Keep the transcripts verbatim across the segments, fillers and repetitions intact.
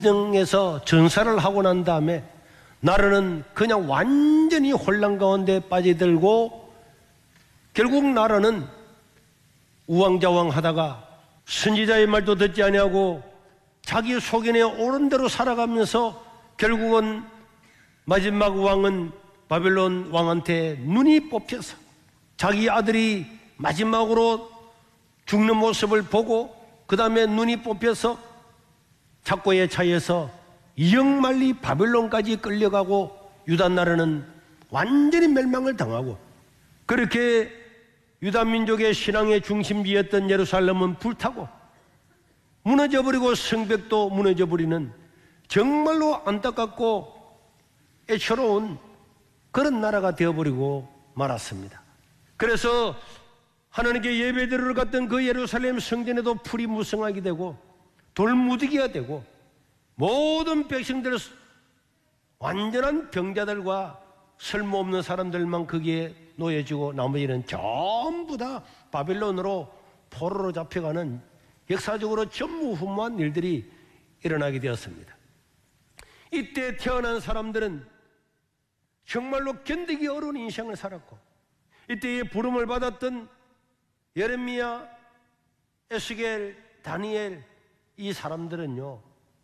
에서 전사를 하고 난 다음에 나라는 그냥 완전히 혼란 가운데 빠져들고 결국 나라는 우왕좌왕 하다가 선지자의 말도 듣지 아니하고 자기 소견에 옳은 대로 살아가면서 결국은 마지막 왕은 바벨론 왕한테 눈이 뽑혀서 자기 아들이 마지막으로 죽는 모습을 보고 그 다음에 눈이 뽑혀서 착고에 차여서 이역만리 바벨론까지 끌려가고 유다 나라는 완전히 멸망을 당하고, 그렇게 유다 민족의 신앙의 중심지였던 예루살렘은 불타고 무너져버리고 성벽도 무너져버리는 정말로 안타깝고 애처로운 그런 나라가 되어버리고 말았습니다. 그래서 하나님께 예배드리러 갔던 그 예루살렘 성전에도 풀이 무성하게 되고 돌무더기가 되고 모든 백성들 완전한 병자들과 쓸모없는 사람들만 거기에 놓여지고 나머지는 전부 다 바벨론으로 포로로 잡혀가는 역사적으로 전무후무한 일들이 일어나게 되었습니다. 이때 태어난 사람들은 정말로 견디기 어려운 인생을 살았고, 이때에 부름을 받았던 예레미야, 에스겔, 다니엘, 이 사람들은요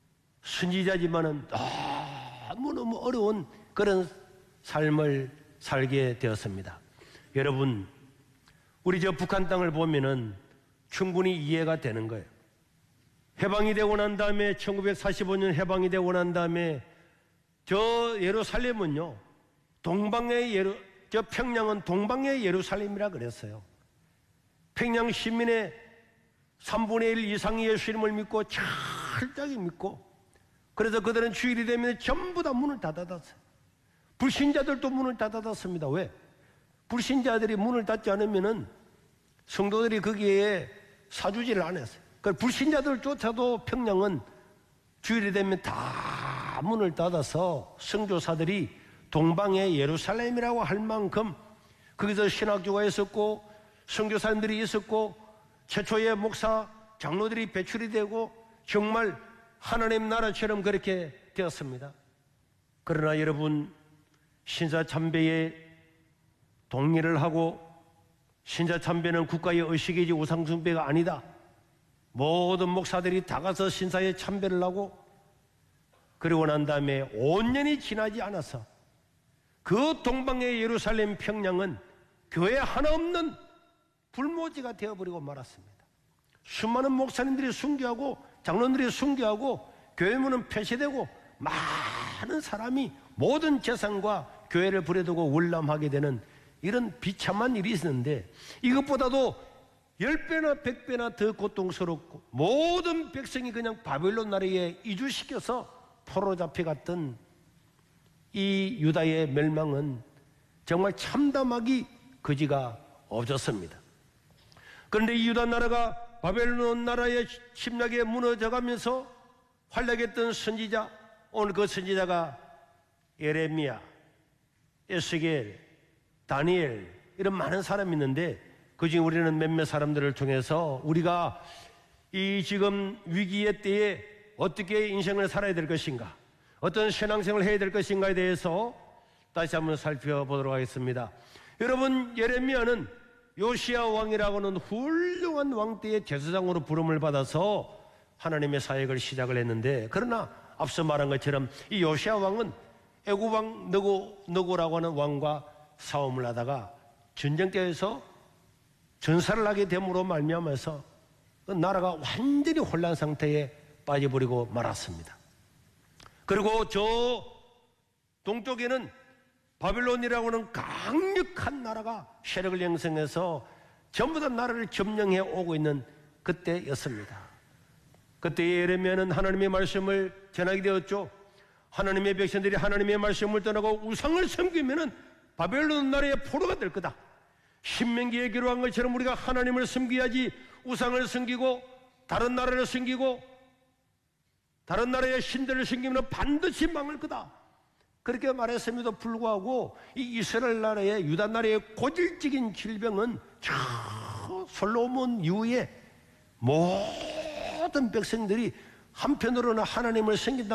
선지자지만은 너무너무 어려운 그런 삶을 살게 되었습니다. 여러분, 우리 저 북한 땅을 보면은 충분히 이해가 되는 거예요. 해방이 되고 난 다음에 천구백사십오 년 해방이 되고 난 다음에 저 예루살렘은요 동방의 예루 저 평양은 동방의 예루살렘이라 그랬어요. 평양 시민의 삼분의 일 이상이 예수님을 믿고 철저하게 믿고, 그래서 그들은 주일이 되면 전부 다 문을 다 닫았어요. 불신자들도 문을 다 닫았습니다. 왜? 불신자들이 문을 닫지 않으면은 성도들이 거기에 사주지를 안 했어요. 그러니까 불신자들조차도 평양은 주일이 되면 다 문을 닫아서 선교사들이 동방의 예루살렘이라고 할 만큼 거기서 신학교가 있었고 선교사님들이 있었고 최초의 목사 장로들이 배출이 되고 정말 하나님 나라처럼 그렇게 되었습니다. 그러나 여러분, 신사참배에 동의를 하고 신사참배는 국가의 의식이지 우상숭배가 아니다, 모든 목사들이 다 가서 신사에 참배를 하고, 그리고 난 다음에 오 년이 지나지 않아서 그 동방의 예루살렘 평양은 교회 하나 없는 불모지가 되어버리고 말았습니다. 수많은 목사님들이 순교하고 장로들이 순교하고 교회 문은 폐쇄되고 많은 사람이 모든 재산과 교회를 버려두고 월남하게 되는 이런 비참한 일이 있었는데, 이것보다도 열 배나 백 배나 더 고통스럽고 모든 백성이 그냥 바벨론 나라에 이주시켜서 포로 잡혀갔던 이 유다의 멸망은 정말 참담하기 그지가 없었습니다. 그런데 이 유다 나라가 바벨론 나라의 침략에 무너져가면서 활약했던 선지자, 오늘 그 선지자가 예레미야, 에스겔, 다니엘, 이런 많은 사람이 있는데 그중에 우리는 몇몇 사람들을 통해서 우리가 이 지금 위기의 때에 어떻게 인생을 살아야 될 것인가, 어떤 신앙생활을 해야 될 것인가에 대해서 다시 한번 살펴보도록 하겠습니다. 여러분, 예레미야는 요시야 왕이라고 하는 훌륭한 왕 때의 제사장으로 부름을 받아서 하나님의 사역을 시작을 했는데, 그러나 앞서 말한 것처럼 이 요시야 왕은 애굽 왕 느고, 느고라고 하는 왕과 싸움을 하다가 전쟁터에서 전사를 하게 됨으로 말미암아서 그 나라가 완전히 혼란 상태에 빠져버리고 말았습니다. 그리고 저 동쪽에는 바벨론이라고 하는 강력한 나라가 세력을 형성해서 전부 다 나라를 점령해 오고 있는 그때였습니다. 그때 예레미야는 하나님의 말씀을 전하게 되었죠. 하나님의 백성들이 하나님의 말씀을 떠나고 우상을 섬기면은 바벨론 나라의 포로가 될 거다. 신명기에 기록한 것처럼 우리가 하나님을 섬겨야지 우상을 섬기고 다른 나라를 섬기고 다른 나라의 신들을 섬기면 반드시 망할 거다. 그렇게 말했음에도 불구하고 이 이스라엘 나라의 유다 나라의 고질적인 질병은 저 솔로몬 이후에 모든 백성들이 한편으로는 하나님을 섬긴다